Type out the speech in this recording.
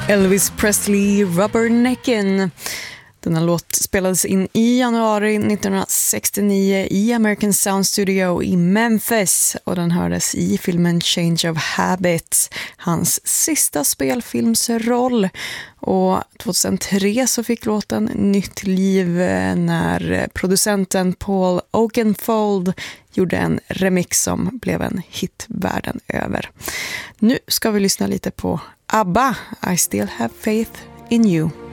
Elvis Presley, Rubbernecken. Denna låt spelades in i januari 1969 i American Sound Studio i Memphis och den hördes i filmen Change of Habits, hans sista spelfilmsroll. Och 2003 så fick låten nytt liv när producenten Paul Oakenfold gjorde en remix som blev en hit världen över. Nu ska vi lyssna lite på ABBA, I Still Have Faith in You.